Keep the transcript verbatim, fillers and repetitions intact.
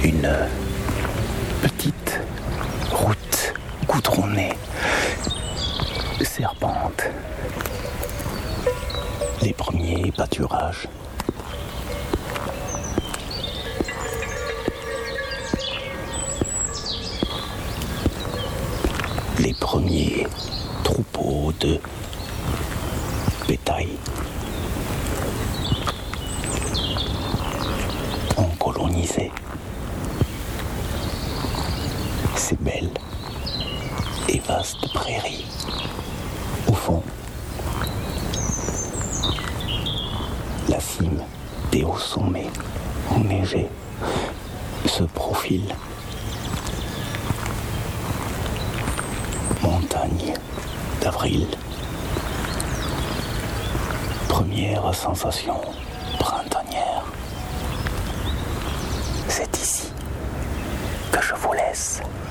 Une petite route goudronnée serpente. Les premiers pâturages. Les premiers troupeaux de bétail ont colonisé ces belles et vastes prairies. Au fond, la cime des hauts sommets enneigés se profile. Montagne d'avril. Première sensation printanière. C'est ici que je vous laisse.